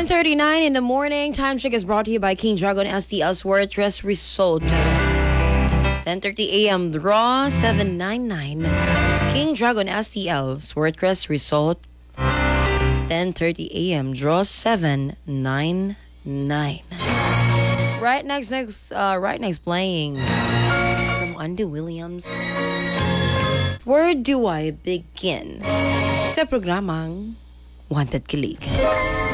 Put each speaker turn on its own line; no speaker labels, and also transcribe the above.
10:39 in the morning. Time check is brought to you by King Dragon STL Sword Dress Result. 10:30 a.m. Draw 799. King Dragon STL Sword Dress Result. 10:30 a.m. Draw 799. Right next playing from Andy Williams. Where do I begin? Sa programang Wanted Kilig.